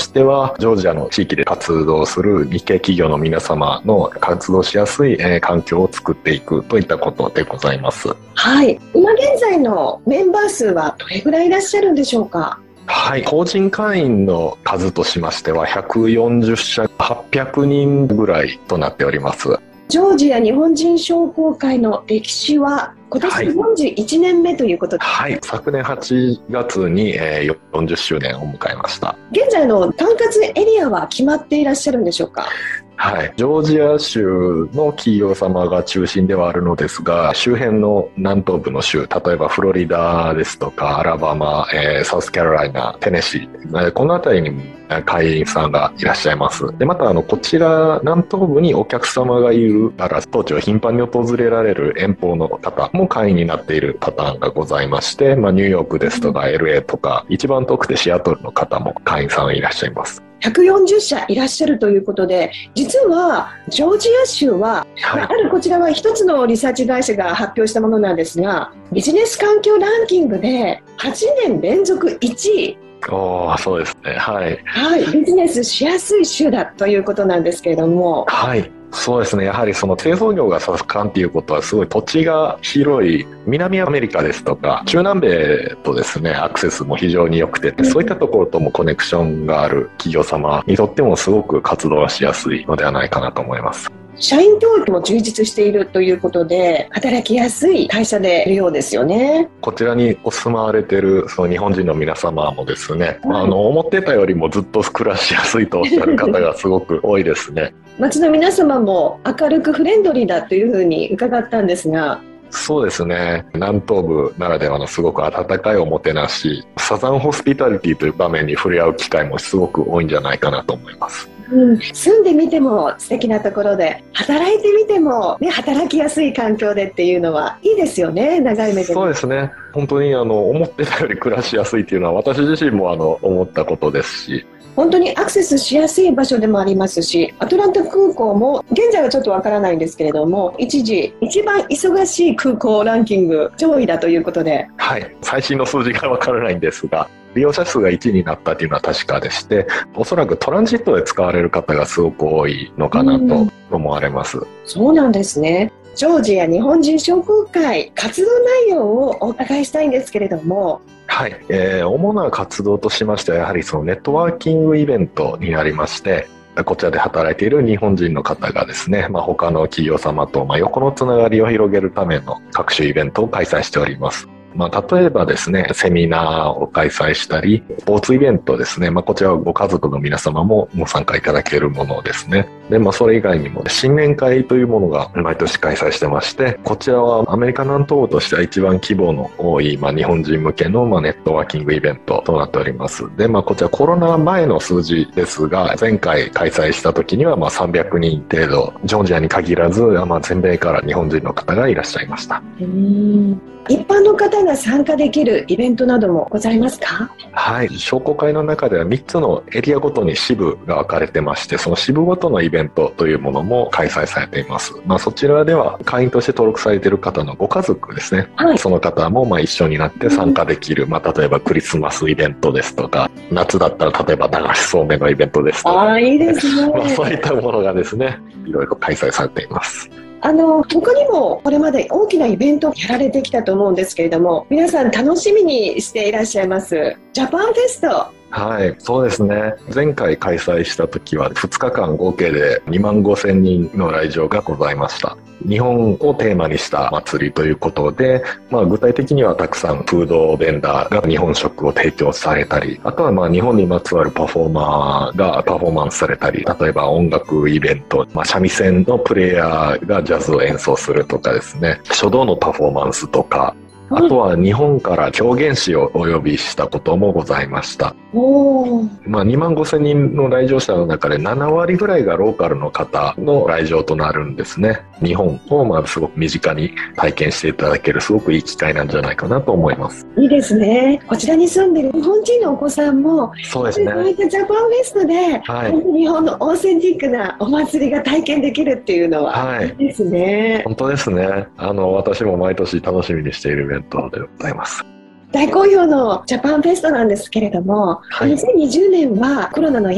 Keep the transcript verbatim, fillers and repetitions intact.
しては、ジョージアの地域で活動する日系企業の皆様の活動しやすい、えー、環境を作っていくといったことでございます。 はい。今現在のメンバー数はどれぐらいいらっしゃるんでしょうか？ はい。法人会員の数としましては、ひゃくよんじゅっしゃ、はっぴゃくにんぐらいとなっております。 ジョージア日本人商工会の歴史は今年よんじゅういちねんめということで、 はい、はい、昨年はちがつによんじゅっしゅうねんを迎えました。 現在の管轄エリアは決まっていらっしゃるんでしょうか？ はい、ジョージア州の企業様が中心ではあるのですが、周辺の南東部の州、例えばフロリダですとかアラバマ、えー、サウスカロライナ、テネシー、この辺りにも会員さんがいらっしゃいます。で、またあのこちら南東部にお客様がいるから当地を頻繁に訪れられる遠方の方も会員になっているパターンがございまして、まあ、ニューヨークですとか エルエー とか、一番遠くてシアトルの方も会員さんいらっしゃいます。 ひゃくよんじゅっしゃいらっしゃるということで、実はジョージア州は、はい、あるこちらは一つのリサーチ会社が発表したものなんですが、ビジネス環境ランキングではちねん連続いちい。 おー、そうですね。はい。 はい。ビジネスしやすい州だということなんですけれども。 はい。そうですね。やはりその製造業が盛んということはすごい土地が広い南アメリカですとか中南米とですね、アクセスも非常に良くて、そういったところともコネクションがある企業様にとってもすごく活動はしやすいのではないかなと思います。 社員教育も充実しているということで、働きやすい会社でいるようですよね。 こちらにお住まわれているその日本人の皆様もですね、はい、あの思ってたよりもずっと暮らしやすいとおっしゃる方がすごく多いですね。 街の皆様も明るくフレンドリーだというふうに伺ったんですが。 そうですね。南東部ならではのすごく温かいおもてなし、サザンホスピタリティという場面に触れ合う機会もすごく多いんじゃないかなと思います。 うん、住んでみても素敵なところで、働いてみても、ね、働きやすい環境でっていうのはいいですよね、長い目で。 そうですね。本当にあの思ってたより暮らしやすいというのは私自身もあの思ったことですし、 本当にアクセスしやすい場所でもありますし、アトランタ空港も現在はちょっとわからないんですけれども、一時一番忙しい空港ランキング上位だということで、 はい、最新の数字がわからないんですが、利用者数がいちになったというのは確かでして、おそらくトランジットで使われる方がすごく多いのかなと思われます。うん、 そうなんですね。ジョージア日本人商工会活動内容をお伺いしたいんですけれども。 はい、えー、主な活動としましてはやはりそのネットワーキングイベントになりまして、こちらで働いている日本人の方がですね、まあ、他の企業様とまあ横のつながりを広げるための各種イベントを開催しております。まあ、例えばですね、セミナーを開催したり、スポーツイベントですね、まあ、こちらはご家族の皆様もご参加いただけるものですね。で、まあ、それ以外にも新年会というものが毎年開催してまして、こちらはアメリカ南東部としては一番規模の多い、まあ、日本人向けの、まあ、ネットワーキングイベントとなっております。で、まあ、こちらコロナ前の数字ですが、前回開催した時にはまあさんびゃくにん程度、ジョージアに限らず、まあ、全米から日本人の方がいらっしゃいました。 うーん、一般の方が参加できるイベントなどもございますか？ はい、商工会の中ではみっつのエリアごとに支部が分かれてまして、その支部ごとのイベントというものも開催されています。まあ、そちらでは会員として登録されている方のご家族ですね、はい、その方もまあ一緒になって参加できる、うん、まあ、例えばクリスマスイベントですとか、夏だったら例えば流しそうめんのイベントですとか、 あ、いいですね。 まあ、そういったものがですね、いろいろ開催されています。 あの他にもこれまで大きなイベントをやられてきたと思うんですけれども、皆さん楽しみにしていらっしゃいますジャパンフェスト。 はい、そうですね。前回開催した時はふつかかん合計でにまんごせんにんの来場がございました。日本をテーマにした祭りということで、まあ、具体的にはたくさんフードベンダーが日本食を提供されたり、あとはまあ日本にまつわるパフォーマーがパフォーマンスされたり、例えば音楽イベント、まあ、三味線のプレイヤーがジャズを演奏するとかですね、書道のパフォーマンスとか、あとは日本から狂言師をお呼びしたこともございました。 おー、 まあ、にまんごせんにんの来場者の中でななわりぐらいがローカルの方の来場となるんですね。日本をまあすごく身近に体験していただけるすごくいい機会なんじゃないかなと思います。 いいですね。こちらに住んでる日本人のお子さんもそうですね、 こういったジャパンフェストで、はい、日本のオーセンティックなお祭りが体験できるっていうのは、はい、いいですね。 本当ですね。あの私も毎年楽しみにしているイベントでございます。 大好評のジャパンフェストなんですけれども、はい、にせんにじゅうねんはコロナの